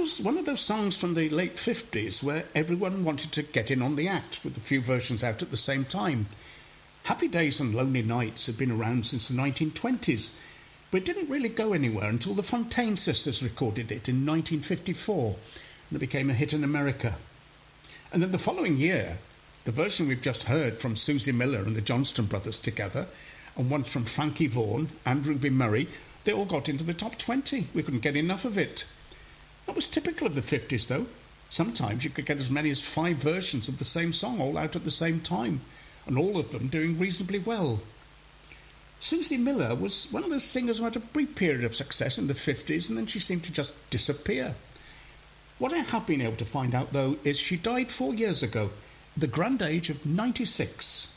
was one of those songs from the late 50s where everyone wanted to get in on the act, with a few versions out at the same time. Happy Days and Lonely Nights had been around since the 1920s, but it didn't really go anywhere until the Fontaine Sisters recorded it in 1954, and it became a hit in America. And then the following year, the version we've just heard from Susie Miller and the Johnston Brothers together, and one from Frankie Vaughan and Ruby Murray, they all got into the top 20. We couldn't get enough of it. That was typical of the 50s, though. Sometimes you could get as many as 5 versions of the same song all out at the same time, and all of them doing reasonably well. Susie Miller was one of those singers who had a brief period of success in the 50s, and then she seemed to just disappear. What I have been able to find out, though, is she died 4 years ago, at the grand age of 96.